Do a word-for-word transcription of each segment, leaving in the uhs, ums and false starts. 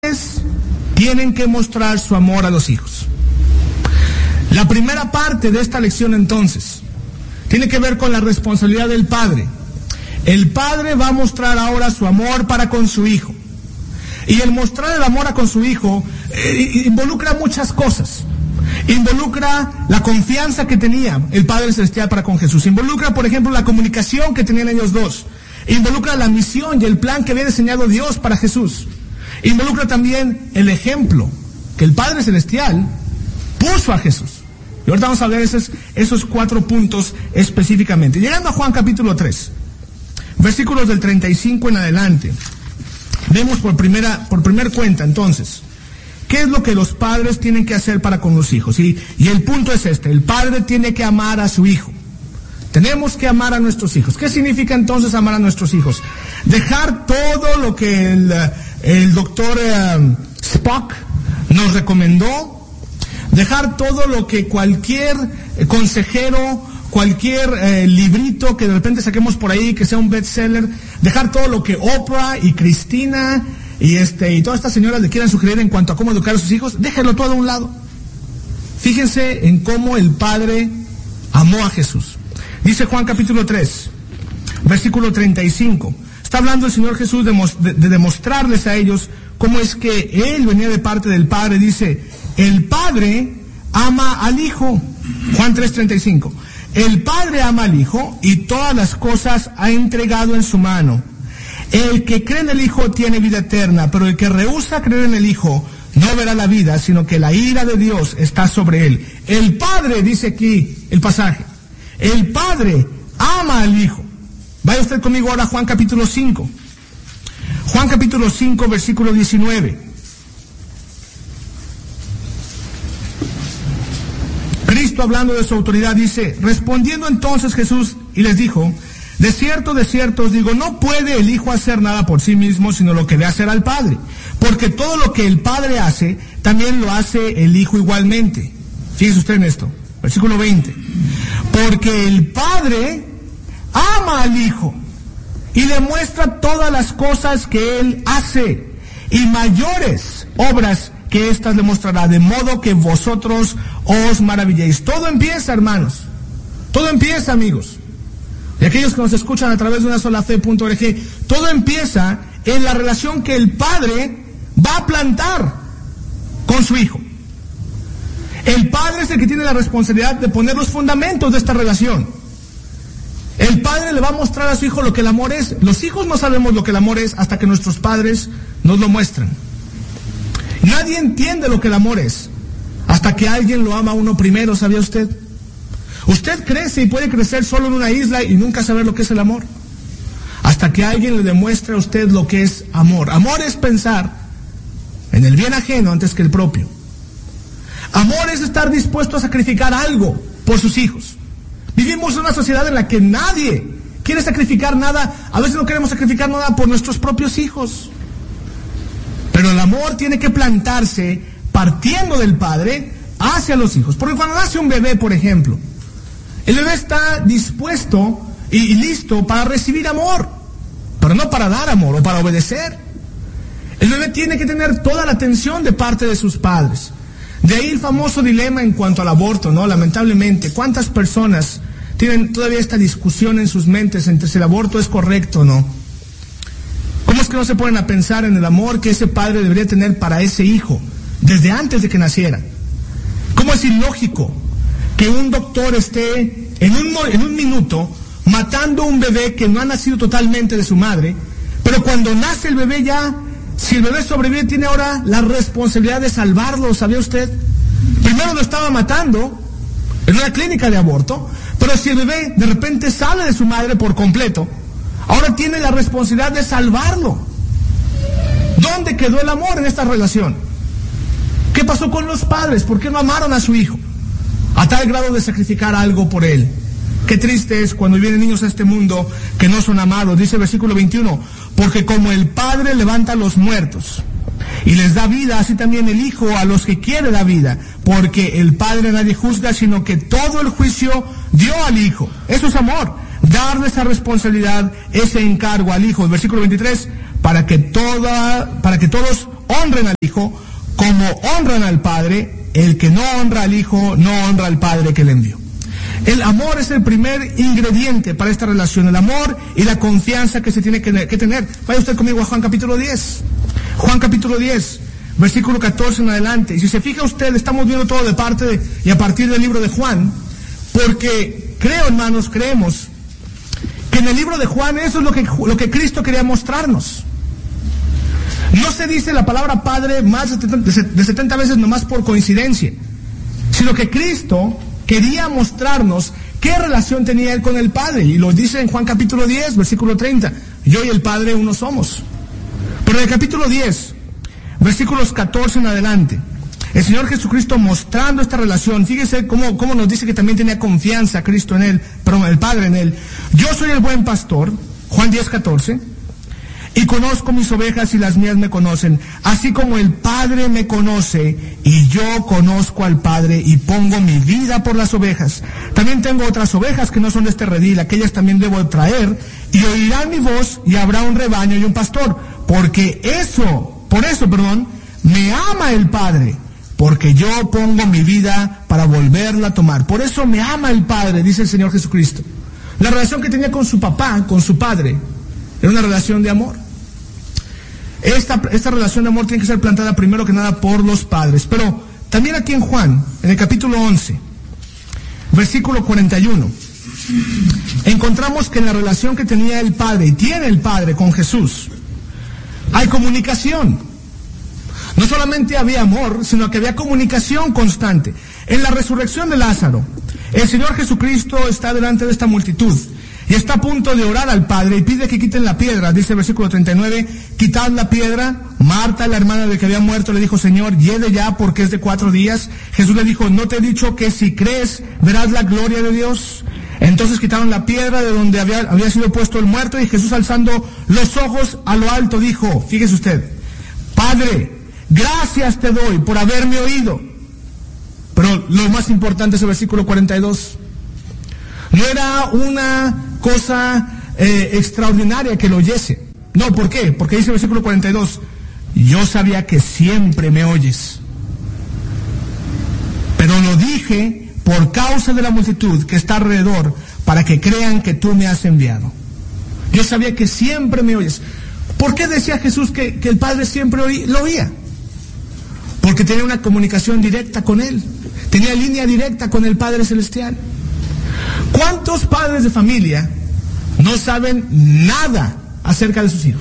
tienen que mostrar su amor a los hijos. La primera parte de esta lección entonces tiene que ver con la responsabilidad del padre. El padre va a mostrar ahora su amor para con su hijo. Y el mostrar el amor a con su hijo eh, involucra muchas cosas. Involucra la confianza que tenía el Padre Celestial para con Jesús. Involucra, por ejemplo, la comunicación que tenían ellos dos. Involucra la misión y el plan que había diseñado Dios para Jesús. Involucra también el ejemplo que el Padre Celestial puso a Jesús. Y ahorita vamos a ver esos, esos cuatro puntos específicamente. Llegando a Juan capítulo tres, versículos del treinta y cinco en adelante, vemos por primera, por primer cuenta entonces, ¿qué es lo que los padres tienen que hacer para con los hijos? Y, y el punto es este: el padre tiene que amar a su hijo. Tenemos que amar a nuestros hijos. ¿Qué significa entonces amar a nuestros hijos? Dejar todo lo que el, el doctor eh, Spock nos recomendó, dejar todo lo que cualquier consejero, cualquier eh, librito que de repente saquemos por ahí, que sea un bestseller, dejar todo lo que Oprah y Cristina y este y todas estas señoras le quieran sugerir en cuanto a cómo educar a sus hijos. Déjenlo todo a un lado. Fíjense en cómo el Padre amó a Jesús. Dice Juan capítulo tres, versículo treinta y cinco. Está hablando el Señor Jesús de, de, de demostrarles a ellos cómo es que Él venía de parte del Padre. Dice, el Padre ama al Hijo. Juan tres, treinta y cinco. El Padre ama al Hijo y todas las cosas ha entregado en su mano. El que cree en el Hijo tiene vida eterna, pero el que rehúsa creer en el Hijo no verá la vida, sino que la ira de Dios está sobre él. El Padre, dice aquí el pasaje, el Padre ama al Hijo. Vaya usted conmigo ahora a Juan capítulo cinco. Juan capítulo cinco, versículo diecinueve. Cristo, hablando de su autoridad, dice, respondiendo entonces Jesús y les dijo, de cierto, de cierto os digo, no puede el Hijo hacer nada por sí mismo, sino lo que ve hacer al Padre. Porque todo lo que el Padre hace, también lo hace el Hijo igualmente. Fíjese usted en esto, versículo veinte. Porque el Padre ama al Hijo y le muestra todas las cosas que Él hace, y mayores obras que éstas le mostrará, de modo que vosotros os maravilléis. Todo empieza, hermanos, todo empieza, amigos, y aquellos que nos escuchan a través de una sola fe punto org, todo empieza en la relación que el Padre va a plantar con su Hijo. El Padre es el que tiene la responsabilidad de poner los fundamentos de esta relación. El Padre le va a mostrar a su Hijo lo que el amor es. Los hijos no sabemos lo que el amor es hasta que nuestros padres nos lo muestran. Nadie entiende lo que el amor es hasta que alguien lo ama a uno primero, ¿sabía usted? Usted crece y puede crecer solo en una isla y nunca saber lo que es el amor, hasta que alguien le demuestre a usted lo que es amor. Amor es pensar en el bien ajeno antes que el propio. Amor es estar dispuesto a sacrificar algo por sus hijos. Vivimos en una sociedad en la que nadie quiere sacrificar nada. A veces no queremos sacrificar nada por nuestros propios hijos. Pero el amor tiene que plantarse partiendo del Padre hacia los hijos. Porque cuando nace un bebé, por ejemplo, el bebé está dispuesto y, y listo para recibir amor, pero no para dar amor o para obedecer. El bebé tiene que tener toda la atención de parte de sus padres. De ahí el famoso dilema en cuanto al aborto, ¿no? Lamentablemente, ¿cuántas personas tienen todavía esta discusión en sus mentes entre si el aborto es correcto o no? ¿Cómo es que no se ponen a pensar en el amor que ese padre debería tener para ese hijo desde antes de que naciera? ¿Cómo es ilógico que un doctor esté en un, en un minuto matando a un bebé que no ha nacido totalmente de su madre, pero cuando nace el bebé ya, si el bebé sobrevive, tiene ahora la responsabilidad de salvarlo? ¿Sabía usted? Primero lo estaba matando en una clínica de aborto, pero si el bebé de repente sale de su madre por completo, ahora tiene la responsabilidad de salvarlo. ¿Dónde quedó el amor en esta relación? ¿Qué pasó con los padres? ¿Por qué no amaron a su hijo a tal grado de sacrificar algo por él? Qué triste es cuando vienen niños a este mundo que no son amados. Dice el versículo veintiuno, porque como el Padre levanta a los muertos y les da vida, así también el Hijo a los que quiere da vida, porque el Padre nadie juzga, sino que todo el juicio dio al Hijo. Eso es amor, darle esa responsabilidad, ese encargo al Hijo. El versículo veintitrés, para que toda, para que todos honren al Hijo como honran al Padre. El que no honra al Hijo no honra al Padre que le envió. El amor es el primer ingrediente para esta relación, el amor y la confianza que se tiene que, que tener. Vaya usted conmigo a Juan capítulo diez. Juan capítulo diez, versículo catorce en adelante. Y si se fija usted, estamos viendo todo de parte de, y a partir del libro de Juan, porque creo, hermanos, creemos que en el libro de Juan eso es lo que, lo que Cristo quería mostrarnos. No se dice la palabra Padre más de setenta veces nomás por coincidencia, sino que Cristo quería mostrarnos qué relación tenía Él con el Padre, y lo dice en Juan capítulo diez, versículo treinta, yo y el Padre uno somos. Pero en el capítulo diez, versículos catorce en adelante, el Señor Jesucristo mostrando esta relación, fíjese cómo, cómo nos dice que también tenía confianza Cristo en Él, perdón, el Padre en Él. Yo soy el buen pastor, Juan diez, catorce, y conozco mis ovejas y las mías me conocen, así como el Padre me conoce y yo conozco al Padre y pongo mi vida por las ovejas. También tengo otras ovejas que no son de este redil, aquellas también debo traer, y oirán mi voz y habrá un rebaño y un pastor, porque eso, por eso, perdón, me ama el Padre, porque yo pongo mi vida para volverla a tomar. Por eso me ama el Padre, dice el Señor Jesucristo. La relación que tenía con su papá, con su Padre, era una relación de amor. Esta, esta relación de amor tiene que ser plantada primero que nada por los padres. Pero también aquí en Juan, en el capítulo once, versículo cuarenta y uno, encontramos que en la relación que tenía el Padre y tiene el Padre con Jesús, hay comunicación. No solamente había amor, sino que había comunicación constante. En la resurrección de Lázaro, el Señor Jesucristo está delante de esta multitud y está a punto de orar al Padre y pide que quiten la piedra. Dice el versículo treinta y nueve, quitad la piedra. Marta, la hermana del que había muerto, le dijo, Señor, hiede ya porque es de cuatro días. Jesús le dijo, ¿no te he dicho que si crees verás la gloria de Dios? Entonces quitaron la piedra de donde había, había sido puesto el muerto, y Jesús, alzando los ojos a lo alto, dijo, fíjese usted, Padre, gracias te doy por haberme oído. Pero lo más importante es el versículo cuarenta y dos. No era una cosa eh, extraordinaria que lo oyese. No, ¿por qué? Porque dice el versículo cuarenta y dos, yo sabía que siempre me oyes, pero lo dije por causa de la multitud que está alrededor, para que crean que tú me has enviado. Yo sabía que siempre me oyes. ¿Por qué decía Jesús que, que el Padre siempre oí, lo oía? Porque tenía una comunicación directa con Él, tenía línea directa con el Padre Celestial. ¿Cuántos padres de familia no saben nada acerca de sus hijos?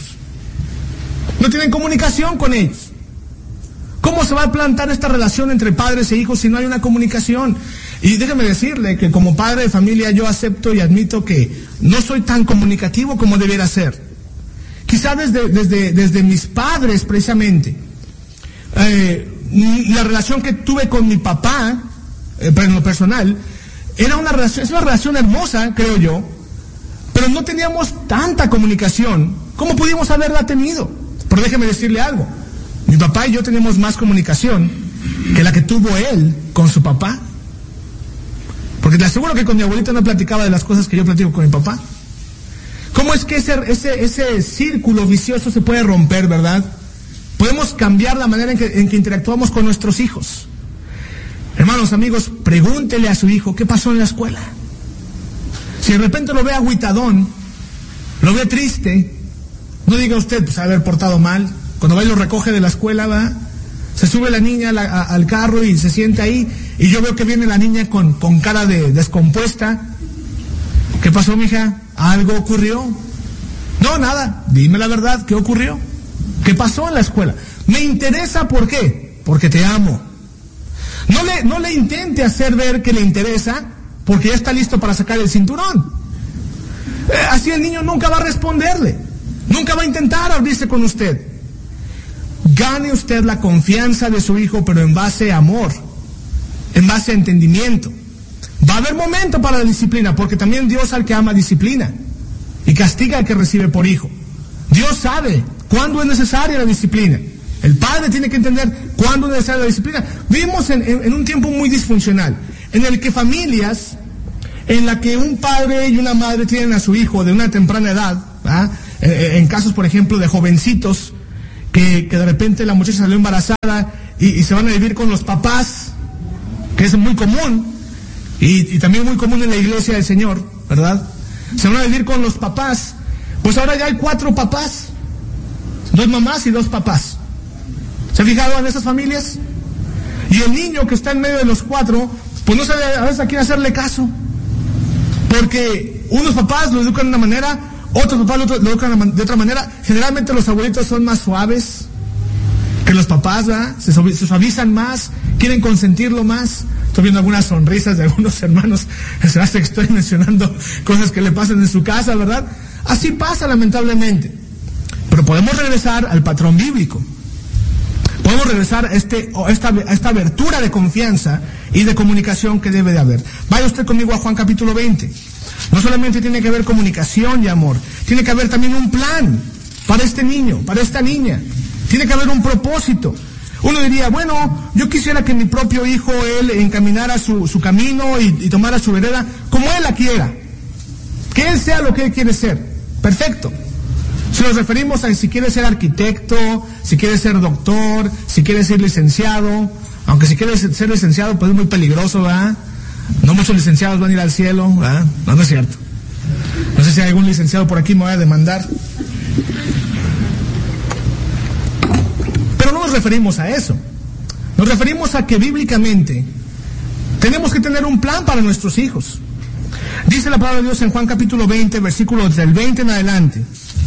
No tienen comunicación con ellos. ¿Cómo se va a plantar esta relación entre padres e hijos si no hay una comunicación? Y déjeme decirle que como padre de familia yo acepto y admito que no soy tan comunicativo como debiera ser. Quizá desde, desde, desde mis padres precisamente, eh, la relación que tuve con mi papá, eh, en lo personal, era una relación, es una relación hermosa, creo yo, pero no teníamos tanta comunicación como pudimos haberla tenido. Pero déjeme decirle algo, mi papá y yo teníamos más comunicación que la que tuvo él con su papá. Porque le aseguro que con mi abuelita no platicaba de las cosas que yo platico con mi papá. ¿Cómo es que ese, ese, ese círculo vicioso se puede romper, verdad? Podemos cambiar la manera en que, en que interactuamos con nuestros hijos. Hermanos, amigos, pregúntele a su hijo qué pasó en la escuela. Si de repente lo ve agüitadón, lo ve triste, no diga usted, pues haber portado mal. Cuando va y lo recoge de la escuela, va, se sube la niña a la, a, al carro y se siente ahí, y yo veo que viene la niña con, con cara de descompuesta. ¿Qué pasó, mija? ¿Algo ocurrió? No, nada, dime la verdad, ¿qué ocurrió? ¿Qué pasó en la escuela? Me interesa, ¿por qué? Porque te amo. No le, no le intente hacer ver que le interesa, porque ya está listo para sacar el cinturón. Eh, así el niño nunca va a responderle, nunca va a intentar abrirse con usted. Gane usted la confianza de su hijo, pero en base a amor, en base a entendimiento. Va a haber momento para la disciplina, porque también Dios al que ama disciplina y castiga al que recibe por hijo. Dios sabe cuándo es necesaria la disciplina. El padre tiene que entender cuándo es necesaria la disciplina. Vivimos en, en, en un tiempo muy disfuncional, en el que familias, en la que un padre y una madre tienen a su hijo de una temprana edad, ¿verdad? En casos, por ejemplo, de jovencitos que, que de repente la muchacha salió embarazada y, y se van a vivir con los papás, que es muy común, y, y también muy común en la iglesia del Señor, ¿verdad? Se van a vivir con los papás. Pues ahora ya hay cuatro papás, dos mamás y dos papás. ¿Se ha fijado en esas familias? Y el niño que está en medio de los cuatro, pues no sabe a veces a quién hacerle caso, porque unos papás lo educan de una manera, otros papás lo, lo educan de otra manera. Generalmente los abuelitos son más suaves que los papás, ¿verdad? Se, se suavizan más, quieren consentirlo más. Estoy viendo algunas sonrisas de algunos hermanos, se hace que estoy mencionando cosas que le pasan en su casa, ¿verdad? Así pasa lamentablemente. Pero podemos regresar al patrón bíblico. Podemos regresar a, este, a, esta, a esta abertura de confianza y de comunicación que debe de haber. Vaya usted conmigo a Juan capítulo veinte. No solamente tiene que haber comunicación y amor, tiene que haber también un plan para este niño, para esta niña. Tiene que haber un propósito. Uno diría, bueno, yo quisiera que mi propio hijo, él encaminara su, su camino y, y tomara su vereda como él la quiera. Que él sea lo que él quiere ser. Perfecto. Si nos referimos a si quiere ser arquitecto, si quiere ser doctor, si quiere ser licenciado, aunque si quiere ser licenciado pues es muy peligroso, ¿verdad? No muchos licenciados van a ir al cielo, ¿verdad? No, no es cierto. No sé si hay algún licenciado por aquí me voy a demandar. Pero no nos referimos a eso. Nos referimos a que bíblicamente tenemos que tener un plan para nuestros hijos. Dice la palabra de Dios en Juan capítulo veinte, versículos del veinte en adelante.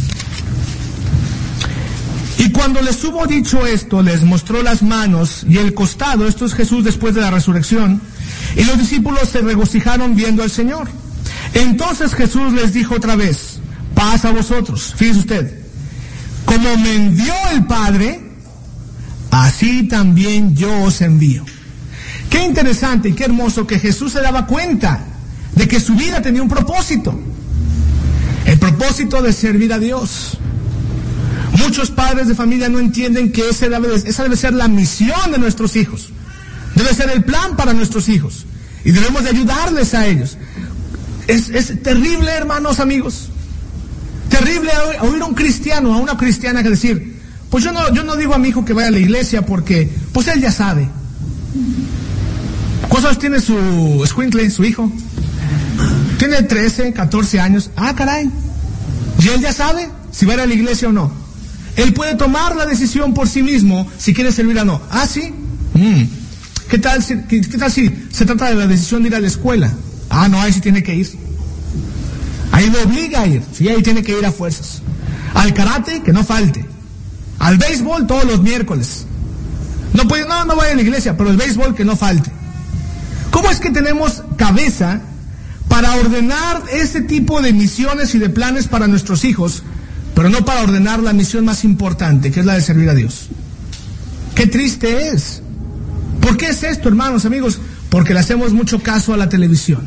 Y cuando les hubo dicho esto, les mostró las manos y el costado. Esto es Jesús después de la resurrección. Y los discípulos se regocijaron viendo al Señor. Entonces Jesús les dijo otra vez, paz a vosotros. Fíjese usted, como me envió el Padre, así también yo os envío. Qué interesante y qué hermoso que Jesús se daba cuenta de que su vida tenía un propósito. El propósito de servir a Dios. Muchos padres de familia no entienden que ese debe, esa debe ser la misión de nuestros hijos. Debe ser el plan para nuestros hijos. Y debemos de ayudarles a ellos. Es, es terrible, hermanos, amigos. Terrible oír a un cristiano, a una cristiana que decir, pues yo no, yo no digo a mi hijo que vaya a la iglesia porque, pues él ya sabe. ¿Cuántos tiene su escuincle, su hijo? Tiene trece, catorce años. Ah, caray. ¿Y él ya sabe si va a ir a la iglesia o no? Él puede tomar la decisión por sí mismo si quiere servir o no. ¿Ah, sí? Mm. ¿Qué tal, si, qué, ¿Qué tal si se trata de la decisión de ir a la escuela? Ah, no, ahí sí tiene que ir. Ahí lo obliga a ir. Sí, ahí tiene que ir a fuerzas. Al karate, que no falte. Al béisbol todos los miércoles. No puede, no, no vaya a la iglesia, pero el béisbol que no falte. ¿Cómo es que tenemos cabeza para ordenar ese tipo de misiones y de planes para nuestros hijos, pero no para ordenar la misión más importante, que es la de servir a Dios? Qué triste es. ¿Por qué es esto, hermanos, amigos? Porque le hacemos mucho caso a la televisión.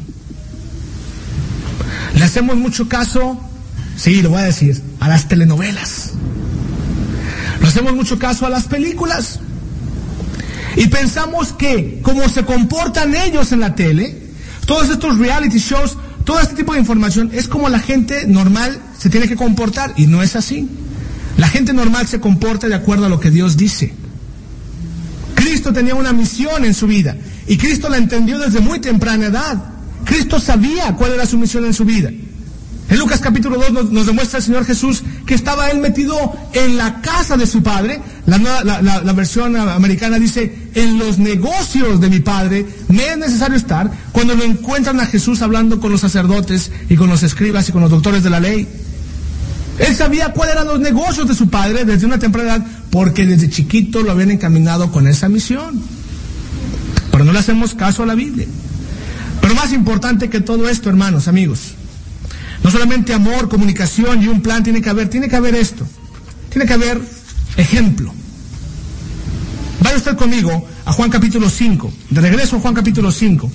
Le hacemos mucho caso, sí, lo voy a decir, a las telenovelas. Le hacemos mucho caso a las películas. Y pensamos que, como se comportan ellos en la tele, todos estos reality shows, todo este tipo de información, es como la gente normal se tiene que comportar, y no es así. La gente normal se comporta de acuerdo a lo que Dios dice. Cristo tenía una misión en su vida, y Cristo la entendió desde muy temprana edad. Cristo sabía cuál era su misión en su vida. En Lucas capítulo dos nos, nos demuestra el Señor Jesús que estaba él metido en la casa de su Padre. La, la, la, la versión americana dice, en los negocios de mi Padre me es necesario estar. Cuando lo encuentran a Jesús hablando con los sacerdotes y con los escribas y con los doctores de la ley, él sabía cuáles eran los negocios de su Padre desde una temprana edad, porque desde chiquito lo habían encaminado con esa misión. Pero no le hacemos caso a la Biblia. Pero más importante que todo esto, hermanos, amigos, no solamente amor, comunicación y un plan tiene que haber, tiene que haber esto, tiene que haber ejemplo. Vaya usted conmigo a Juan capítulo cinco, de regreso a Juan capítulo cinco.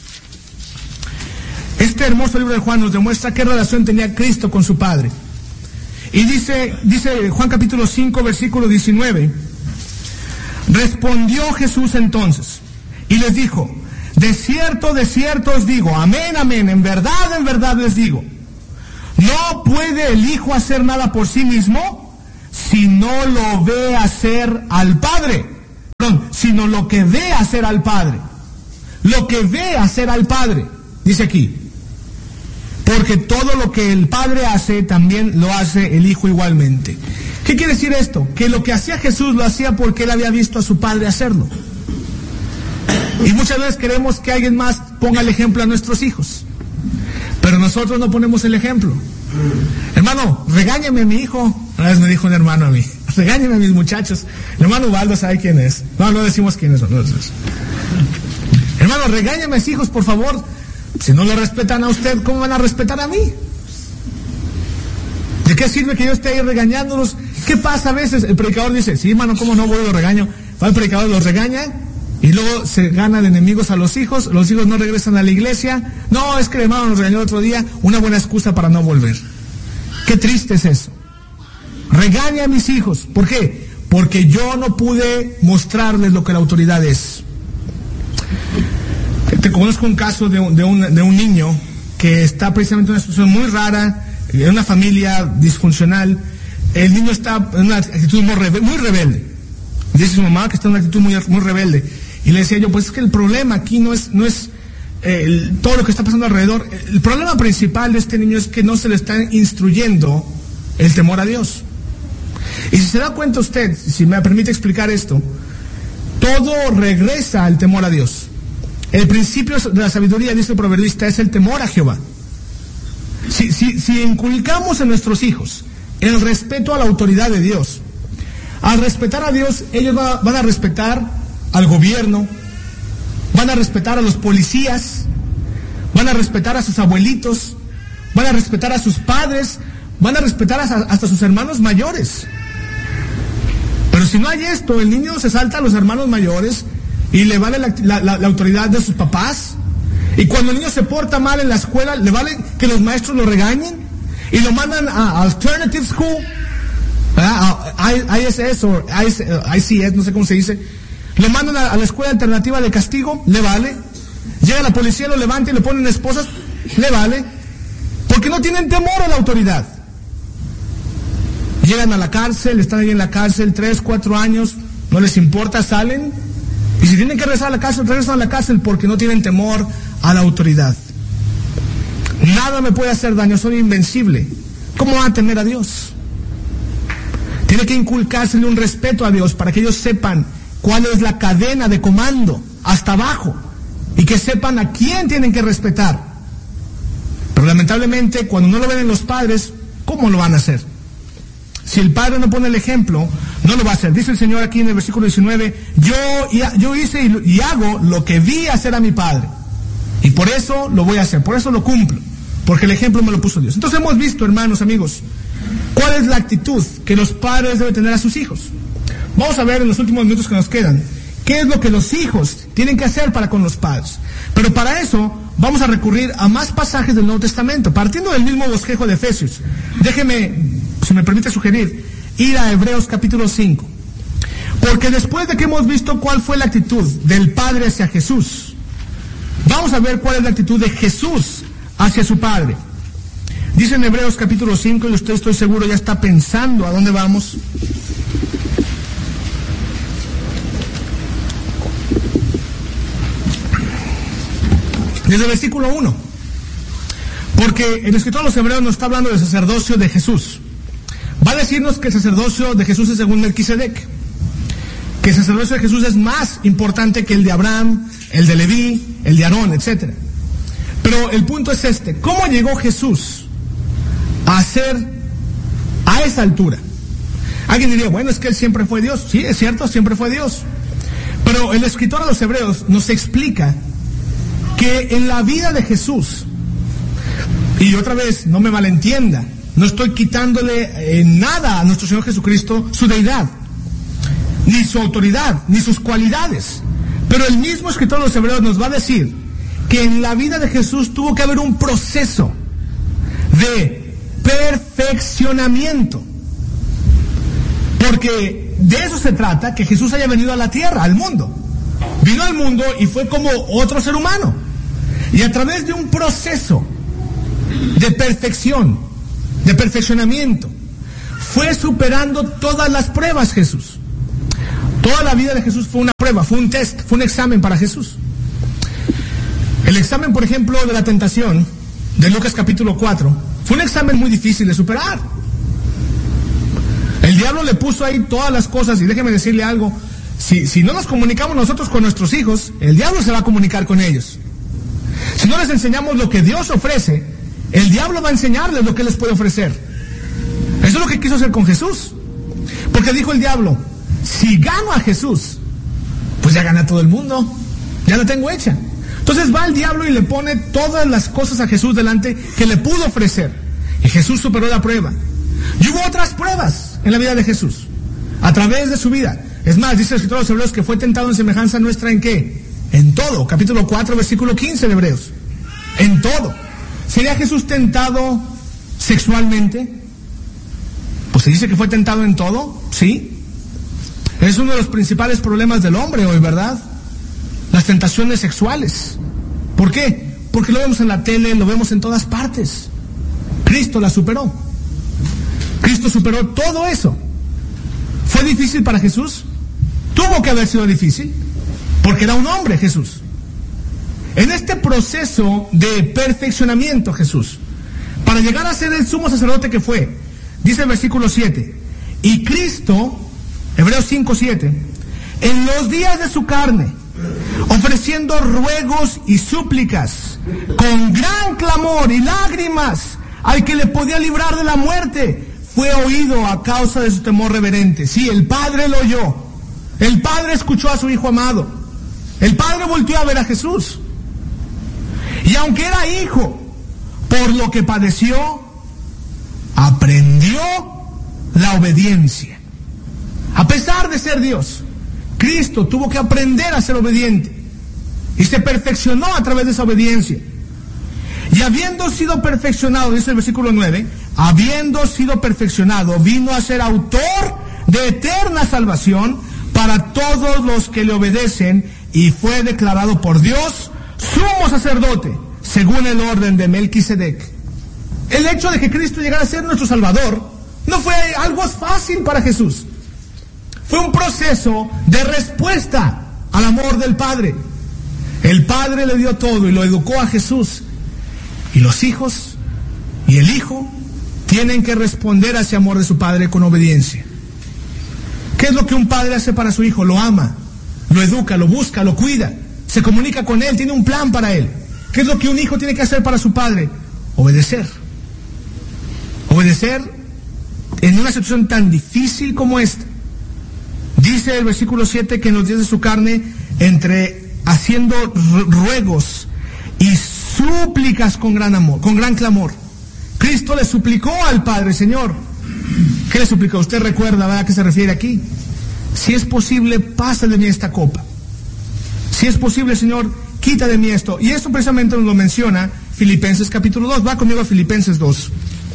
Este hermoso libro de Juan nos demuestra qué relación tenía Cristo con su Padre. Y dice, dice Juan capítulo cinco, versículo diecinueve, respondió Jesús entonces y les dijo, de cierto, de cierto os digo, amén, amén, en verdad, en verdad les digo, no puede el Hijo hacer nada por sí mismo, si no lo ve hacer al Padre. Perdón, sino lo que ve hacer al Padre. Lo que ve hacer al Padre, dice aquí. Porque todo lo que el Padre hace, también lo hace el Hijo igualmente. ¿Qué quiere decir esto? Que lo que hacía Jesús lo hacía porque él había visto a su Padre hacerlo. Y muchas veces queremos que alguien más ponga el ejemplo a nuestros hijos. Pero nosotros no ponemos el ejemplo. Hermano, regáñame a mi hijo. Una vez me dijo un hermano a mí, regáñame a mis muchachos. El hermano Ubaldo sabe quién es. No, no decimos quién es. No, no decimos. Hermano, regáñame a mis hijos, por favor. Si no lo respetan a usted, ¿cómo van a respetar a mí? ¿De qué sirve que yo esté ahí regañándolos? ¿Qué pasa a veces? El predicador dice, sí, hermano, ¿cómo no voy a lo regaño? Va el predicador, los regaña, y luego se ganan enemigos a los hijos, los hijos no regresan a la iglesia. No, es que el hermano nos regañó el otro día, una buena excusa para no volver. Qué triste es eso. Regaña a mis hijos. ¿Por qué? Porque yo no pude mostrarles lo que la autoridad es. Te conozco un caso de un, de un, de un niño que está precisamente en una situación muy rara, en una familia disfuncional. El niño está en una actitud muy, rebe muy rebelde. Dice su mamá que está en una actitud muy, muy rebelde. Y le decía yo, pues es que el problema aquí no es, no es eh, el, todo lo que está pasando alrededor. El problema principal de este niño es que no se le está instruyendo el temor a Dios. Y si se da cuenta usted, si me permite explicar esto, todo regresa al temor a Dios. El principio de la sabiduría, dice el proverbista, es el temor a Jehová. Si, si, si inculcamos en nuestros hijos el respeto a la autoridad de Dios, al respetar a Dios, ellos va, van a respetar al gobierno, van a respetar a los policías, van a respetar a sus abuelitos, van a respetar a sus padres, van a respetar hasta, hasta sus hermanos mayores. Pero si no hay esto, el niño se salta a los hermanos mayores y le vale la, la, la, la autoridad de sus papás. Y cuando el niño se porta mal en la escuela, le vale que los maestros lo regañen y lo mandan a Alternative School, a I S S o I C S, no sé cómo se dice. Lo mandan a, a la escuela alternativa de castigo, le vale. Llega la policía, lo levanta y le ponen esposas, le vale. Porque no tienen temor a la autoridad. Llegan a la cárcel, están ahí en la cárcel tres, cuatro años, no les importa, salen. Y si tienen que regresar a la cárcel, regresan a la cárcel porque no tienen temor a la autoridad. Nada me puede hacer daño, soy invencible. ¿Cómo van a temer a Dios? Tiene que inculcársele un respeto a Dios para que ellos sepan cuál es la cadena de comando hasta abajo y que sepan a quién tienen que respetar. Pero lamentablemente, cuando no lo ven en los padres, ¿cómo lo van a hacer? Si el padre no pone el ejemplo, no lo va a hacer. Dice el Señor aquí en el versículo diecinueve, yo, yo hice y, y hago lo que vi hacer a mi padre. Y por eso lo voy a hacer, por eso lo cumplo. Porque el ejemplo me lo puso Dios. Entonces hemos visto, hermanos, amigos, cuál es la actitud que los padres deben tener a sus hijos. Vamos a ver en los últimos minutos que nos quedan, qué es lo que los hijos tienen que hacer para con los padres. Pero para eso vamos a recurrir a más pasajes del Nuevo Testamento, partiendo del mismo bosquejo de Efesios. Déjeme, si me permite sugerir, ir a Hebreos capítulo cinco. Porque después de que hemos visto cuál fue la actitud del Padre hacia Jesús, vamos a ver cuál es la actitud de Jesús hacia su Padre. Dice en Hebreos capítulo cinco, y usted, estoy seguro, ya está pensando a dónde vamos. Desde el versículo uno. Porque el escritor de los Hebreos nos está hablando del sacerdocio de Jesús. Va a decirnos que el sacerdocio de Jesús es según Melquisedec. Que el sacerdocio de Jesús es más importante que el de Abraham, el de Leví, el de Aarón, etcétera. Pero el punto es este: ¿cómo llegó Jesús a ser a esa altura? Alguien diría, bueno, es que él siempre fue Dios. Sí, es cierto, siempre fue Dios. Pero el escritor de los Hebreos nos explica que en la vida de Jesús, y otra vez, no me malentienda, no estoy quitándole eh, nada a nuestro Señor Jesucristo, su deidad, ni su autoridad, ni sus cualidades. Pero el mismo escritor de los Hebreos nos va a decir que en la vida de Jesús tuvo que haber un proceso de perfeccionamiento. Porque de eso se trata, que Jesús haya venido a la tierra, al mundo. Vino al mundo y fue como otro ser humano. Y a través de un proceso de perfección, de perfeccionamiento, fue superando todas las pruebas Jesús. Toda la vida de Jesús fue una prueba, fue un test, fue un examen para Jesús. El examen, por ejemplo, de la tentación, de Lucas capítulo cuatro, fue un examen muy difícil de superar. El diablo le puso ahí todas las cosas, y déjeme decirle algo, si, si no nos comunicamos nosotros con nuestros hijos, el diablo se va a comunicar con ellos. Si no les enseñamos lo que Dios ofrece, el diablo va a enseñarles lo que les puede ofrecer. Eso es lo que quiso hacer con Jesús. Porque dijo el diablo, si gano a Jesús, pues ya gané a todo el mundo, ya la tengo hecha. Entonces va el diablo y le pone todas las cosas a Jesús delante que le pudo ofrecer. Y Jesús superó la prueba. Y hubo otras pruebas en la vida de Jesús, a través de su vida. Es más, dice el escritor de los Hebreos que fue tentado en semejanza nuestra ¿en qué? En todo. Capítulo cuatro, versículo quince de Hebreos. En todo. ¿Sería Jesús tentado sexualmente? Pues se dice que fue tentado en todo, ¿sí? Es uno de los principales problemas del hombre hoy, ¿verdad? Las tentaciones sexuales. ¿Por qué? Porque lo vemos en la tele, lo vemos en todas partes. Cristo la superó. Cristo superó todo eso. ¿Fue difícil para Jesús? Tuvo que haber sido difícil, porque era un hombre Jesús. En este proceso de perfeccionamiento Jesús, para llegar a ser el sumo sacerdote que fue, dice el versículo siete, y Cristo, Hebreos cinco siete, en los días de su carne, ofreciendo ruegos y súplicas, con gran clamor y lágrimas, al que le podía librar de la muerte, fue oído a causa de su temor reverente. Sí, el Padre lo oyó. El Padre escuchó a su Hijo amado. El Padre volteó a ver a Jesús. Y aunque era hijo, por lo que padeció, aprendió la obediencia. A pesar de ser Dios, Cristo tuvo que aprender a ser obediente. Y se perfeccionó a través de esa obediencia. Y habiendo sido perfeccionado, dice el versículo nueve, habiendo sido perfeccionado, vino a ser autor de eterna salvación para todos los que le obedecen, y fue declarado por Dios sumo sacerdote, según el orden de Melquisedec. El hecho de que Cristo llegara a ser nuestro Salvador no fue algo fácil para Jesús. Fue un proceso de respuesta al amor del Padre. El Padre le dio todo y lo educó a Jesús. Y los hijos y el Hijo tienen que responder a ese amor de su Padre con obediencia. ¿Qué es lo que un padre hace para su hijo? Lo ama, lo educa, lo busca, lo cuida, se comunica con él, tiene un plan para él. ¿Qué es lo que un hijo tiene que hacer para su padre? Obedecer. Obedecer en una situación tan difícil como esta. Dice el versículo siete que en los días de su carne, entre haciendo ruegos y súplicas con gran amor, con gran clamor, Cristo le suplicó al Padre, Señor, ¿qué le suplicó? Usted recuerda, ¿verdad?, a qué se refiere aquí. Si es posible, pasa de mí esta copa. Si es posible, Señor, quita de mí esto. Y esto precisamente nos lo menciona Filipenses capítulo dos. Va conmigo a Filipenses dos.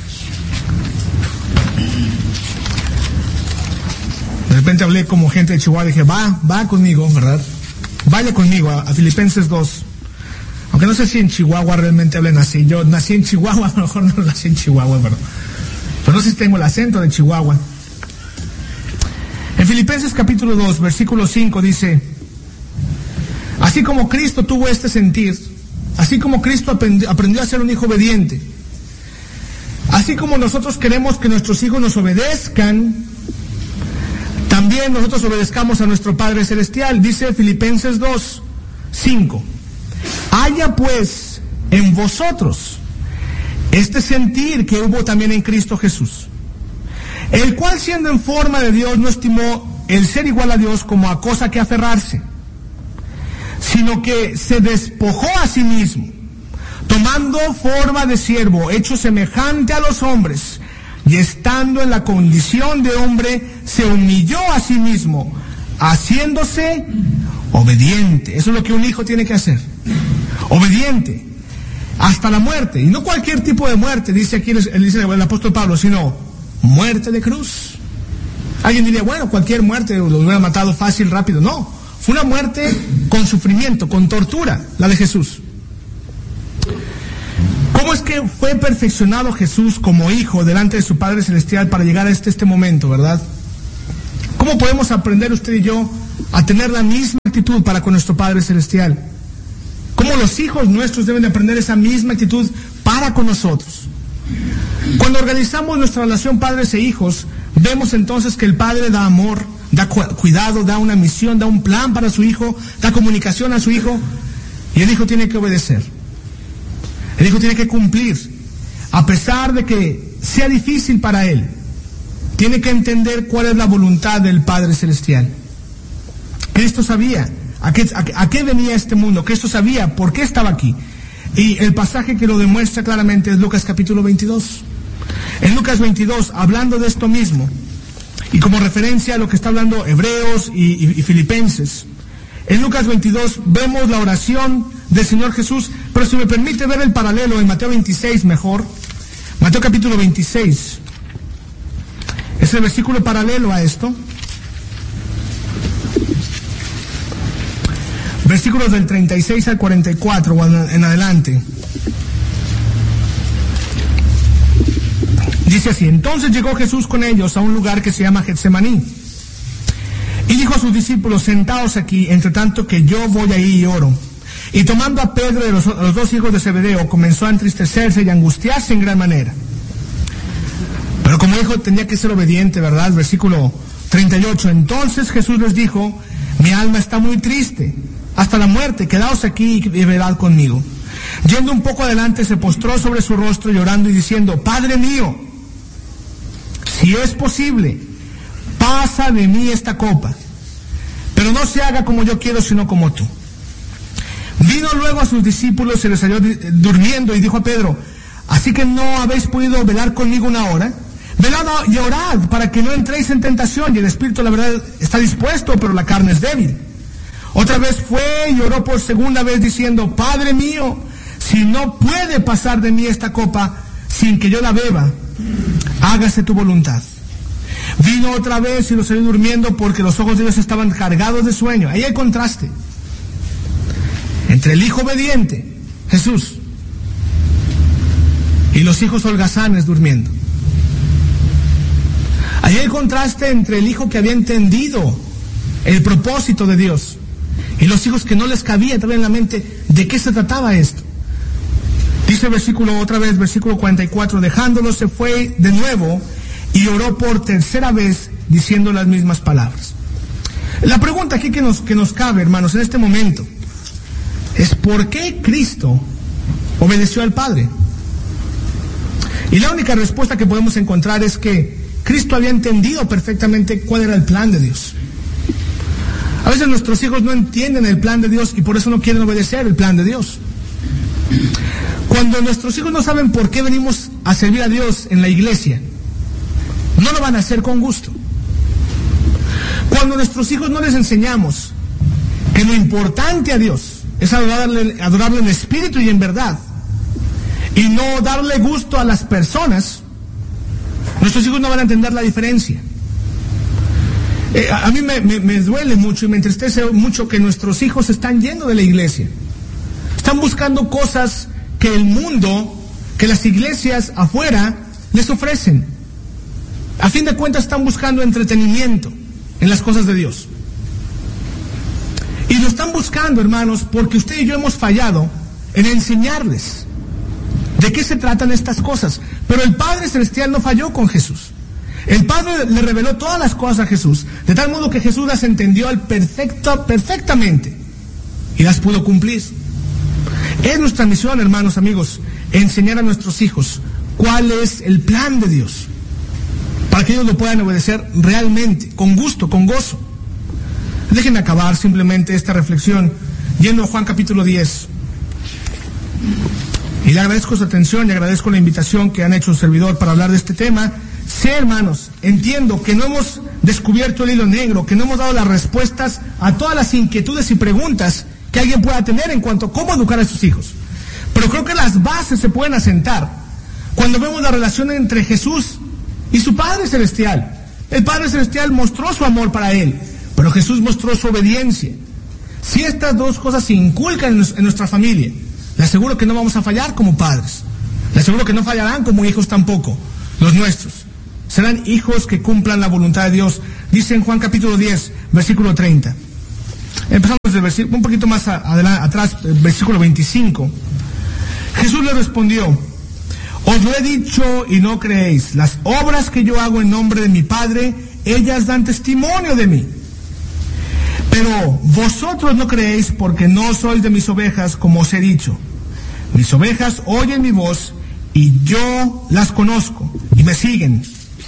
De repente hablé como gente de Chihuahua, dije, va, va conmigo, ¿verdad? Vaya conmigo a, a Filipenses dos. Aunque no sé si en Chihuahua realmente hablen así. Yo nací en Chihuahua, a lo mejor no nací en Chihuahua, pero, pero no sé si tengo el acento de Chihuahua. En Filipenses capítulo dos, versículo cinco dice, así como Cristo tuvo este sentir, así como Cristo aprendió, aprendió a ser un hijo obediente, así como nosotros queremos que nuestros hijos nos obedezcan, también nosotros obedezcamos a nuestro Padre Celestial. Dice Filipenses dos, cinco. Haya pues en vosotros este sentir que hubo también en Cristo Jesús, el cual siendo en forma de Dios no estimó el ser igual a Dios como a cosa que aferrarse, sino que se despojó a sí mismo, tomando forma de siervo, hecho semejante a los hombres, y estando en la condición de hombre, se humilló a sí mismo, haciéndose obediente. Eso es lo que un hijo tiene que hacer. Obediente hasta la muerte, y no cualquier tipo de muerte, dice aquí el, dice el apóstol Pablo, sino muerte de cruz. Alguien diría, bueno, cualquier muerte lo hubiera matado fácil, rápido. No, fue una muerte con sufrimiento, con tortura, la de Jesús. ¿Cómo es que fue perfeccionado Jesús como hijo delante de su Padre Celestial para llegar a este, este momento, verdad? ¿Cómo podemos aprender usted y yo a tener la misma actitud para con nuestro Padre Celestial? ¿Cómo los hijos nuestros deben de aprender esa misma actitud para con nosotros? Cuando organizamos nuestra relación padres e hijos, vemos entonces que el padre da amor, da cu- cuidado, da una misión, da un plan para su hijo, da comunicación a su hijo, y el hijo tiene que obedecer. El hijo tiene que cumplir, a pesar de que sea difícil para él. Tiene que entender cuál es la voluntad del Padre Celestial. Cristo sabía a qué, a, a qué venía este mundo. Cristo sabía por qué estaba aquí. Y el pasaje que lo demuestra claramente es Lucas capítulo veintidós. En Lucas veintidós, hablando de esto mismo, y como referencia a lo que está hablando Hebreos y, y, y Filipenses, en Lucas veintidós vemos la oración del Señor Jesús, pero si me permite ver el paralelo en Mateo veintiséis mejor, Mateo capítulo veintiséis, es el versículo paralelo a esto, versículos del treinta y seis al cuarenta y cuatro o en adelante. Dice así: entonces llegó Jesús con ellos a un lugar que se llama Getsemaní, y dijo a sus discípulos: sentaos aquí, entre tanto que yo voy ahí y oro. Y tomando a Pedro y a los, a los dos hijos de Zebedeo, comenzó a entristecerse y a angustiarse en gran manera. Pero como hijo tenía que ser obediente, ¿verdad? Versículo treinta y ocho. Entonces Jesús les dijo: mi alma está muy triste, hasta la muerte, quedaos aquí y velad conmigo. Yendo un poco adelante, se postró sobre su rostro llorando y diciendo: Padre mío, si es posible, pasa de mí esta copa, pero no se haga como yo quiero, sino como tú. Vino luego a sus discípulos, se les halló durmiendo y dijo a Pedro: ¿así que no habéis podido velar conmigo una hora? Velad y orad para que no entréis en tentación, y el espíritu, la verdad, está dispuesto, pero la carne es débil. Otra vez fue y oró por segunda vez diciendo: Padre mío, si no puede pasar de mí esta copa sin que yo la beba, hágase tu voluntad. Vino otra vez y los halló durmiendo, porque los ojos de ellos estaban cargados de sueño. Ahí hay contraste entre el hijo obediente, Jesús, y los hijos holgazanes durmiendo. Ahí hay contraste entre el hijo que había entendido el propósito de Dios y los hijos que no les cabía todavía en la mente de qué se trataba esto. Dice el versículo, otra vez, versículo cuarenta y cuatro, dejándolo se fue de nuevo y oró por tercera vez diciendo las mismas palabras. La pregunta aquí que nos, que nos cabe, hermanos, en este momento, es ¿por qué Cristo obedeció al Padre? Y la única respuesta que podemos encontrar es que Cristo había entendido perfectamente cuál era el plan de Dios. A veces nuestros hijos no entienden el plan de Dios y por eso no quieren obedecer el plan de Dios. Cuando nuestros hijos no saben por qué venimos a servir a Dios en la iglesia, no lo van a hacer con gusto. Cuando a nuestros hijos no les enseñamos que lo importante a Dios es adorarle, adorarle en espíritu y en verdad, y no darle gusto a las personas, nuestros hijos no van a entender la diferencia. Eh, a, a mí me, me, me duele mucho y me entristece mucho que nuestros hijos están yendo de la iglesia. Están buscando cosas que el mundo, que las iglesias afuera les ofrecen. A fin de cuentas están buscando entretenimiento en las cosas de Dios. Y lo están buscando, hermanos, porque usted y yo hemos fallado en enseñarles de qué se tratan estas cosas. Pero el Padre Celestial no falló con Jesús. El Padre le reveló todas las cosas a Jesús, de tal modo que Jesús las entendió al perfecto, perfectamente y las pudo cumplir. Es nuestra misión, hermanos, amigos, enseñar a nuestros hijos cuál es el plan de Dios, para que ellos lo puedan obedecer realmente, con gusto, con gozo. Déjenme acabar simplemente esta reflexión yendo a Juan capítulo diez. Y le agradezco su atención y agradezco la invitación que han hecho un servidor para hablar de este tema. Sí, hermanos, entiendo que no hemos descubierto el hilo negro, que no hemos dado las respuestas a todas las inquietudes y preguntas que alguien pueda tener en cuanto a cómo educar a sus hijos. Pero creo que las bases se pueden asentar cuando vemos la relación entre Jesús y su Padre Celestial. El Padre Celestial mostró su amor para él, pero Jesús mostró su obediencia. Si estas dos cosas se inculcan en nuestra familia, le aseguro que no vamos a fallar como padres. Les aseguro que no fallarán como hijos tampoco, los nuestros. Serán hijos que cumplan la voluntad de Dios. Dice en Juan capítulo diez, versículo treinta. Empezamos desde el versículo, un poquito más adelante, atrás, versículo veinticinco. Jesús le respondió: os lo he dicho y no creéis. Las obras que yo hago en nombre de mi Padre, ellas dan testimonio de mí. Pero vosotros no creéis porque no sois de mis ovejas, como os he dicho. Mis ovejas oyen mi voz y yo las conozco y me siguen.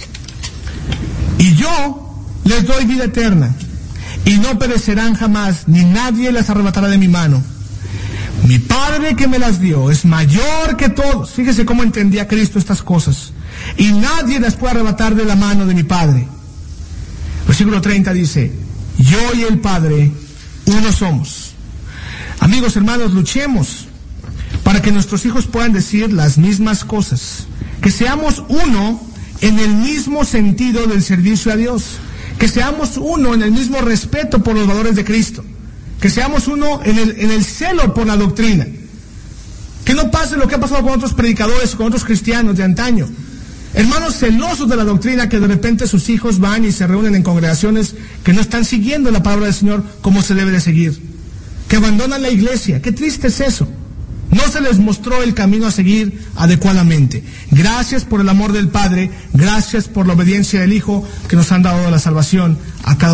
Y yo les doy vida eterna y no perecerán jamás, ni nadie las arrebatará de mi mano. Mi Padre que me las dio es mayor que todos. Fíjese cómo entendía Cristo estas cosas. Y nadie las puede arrebatar de la mano de mi Padre. Versículo treinta dice: yo y el Padre uno somos. Amigos, hermanos, luchemos para que nuestros hijos puedan decir las mismas cosas. Que seamos uno en el mismo sentido del servicio a Dios. Que seamos uno en el mismo respeto por los valores de Cristo. Que seamos uno en el, en el celo por la doctrina. Que no pase lo que ha pasado con otros predicadores, con otros cristianos de antaño. Hermanos celosos de la doctrina, que de repente sus hijos van y se reúnen en congregaciones que no están siguiendo la palabra del Señor como se debe de seguir. Que abandonan la iglesia. Qué triste es eso. No se les mostró el camino a seguir adecuadamente. Gracias por el amor del Padre, gracias por la obediencia del Hijo, que nos han dado la salvación a cada uno.